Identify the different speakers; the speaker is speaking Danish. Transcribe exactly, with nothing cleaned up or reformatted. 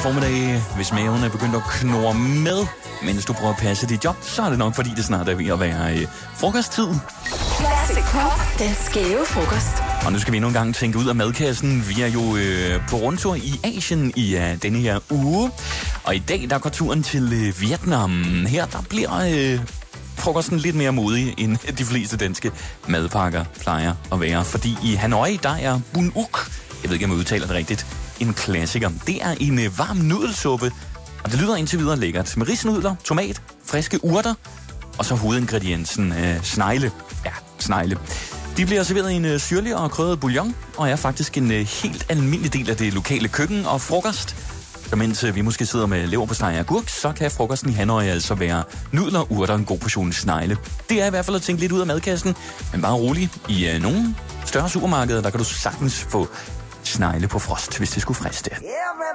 Speaker 1: formiddag. Hvis maven er begyndt at knurre med, mens du prøver at passe dit job, så er det nok, fordi det snart er ved at være øh, frokosttid.
Speaker 2: Classic Pop, den skæve frokost.
Speaker 1: Og nu skal vi endnu en gang tænke ud af madkassen. Vi er jo øh, på rundtur i Asien i øh, denne her uge. Og i dag, der går turen til øh, Vietnam. Her, der bliver øh, frokosten lidt mere modig, end de fleste danske madpakker plejer at være. Fordi i Hanoi, der er bun uk, jeg ved ikke, om jeg udtaler det rigtigt, en klassiker. Det er en øh, varm nudelsuppe, og det lyder indtil videre lækkert. Med risnudler, tomat, friske urter, og så hovedingrediensen øh, snegle. Ja, snegle. De bliver serveret i en øh, syrlig og krydret bouillon, og er faktisk en øh, helt almindelig del af det lokale køkken og frokost. Så mens øh, vi måske sidder med leverpostej og agurk, så kan frokosten i Hanoi altså være nudler, urter og en god portion snegle. Det er i hvert fald at tænke lidt ud af madkassen, men bare rolig. I øh, nogle større supermarkeder, der kan du sagtens få snegle på frost, hvis det skulle friste.